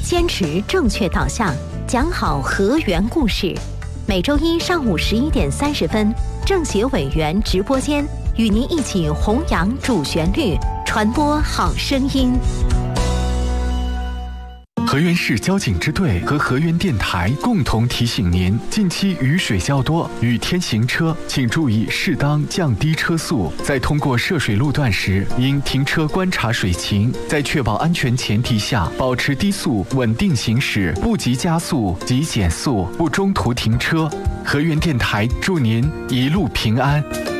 坚持正确导向，讲好河源故事。每周一上午11点30分，政协委员直播间与您一起弘扬主旋律，传播好声音。 河源市交警支队和河源电台共同提醒您：近期雨水较多，雨天行车请注意适当降低车速。在通过涉水路段时，应停车观察水情，在确保安全前提下，保持低速稳定行驶，不急加速，急减速，不中途停车。河源电台祝您一路平安。